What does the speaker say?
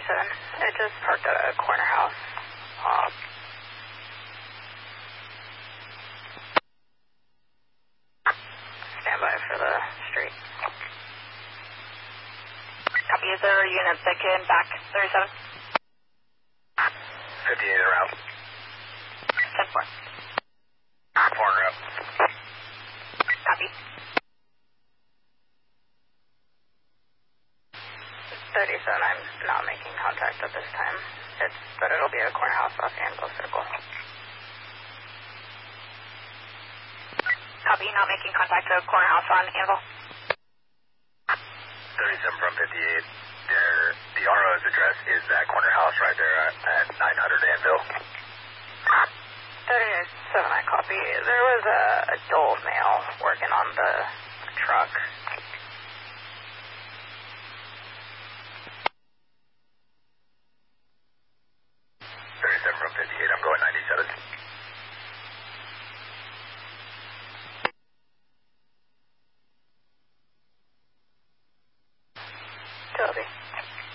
It just parked at a corner house. Stand by for the street. Copy, is there units that can back 37? 58 around. 10-4. Corner up. Copy. 37, I'm not making contact at this time. But it'll be a corner house off Anvil Circle. Copy, not making contact at a corner house on Anvil. 37 from 58. The RO's address is that corner house right there at 900 Anvil. 37, I copy. There was a adult male working on the truck. 37 from 58, I'm going 97. Toby.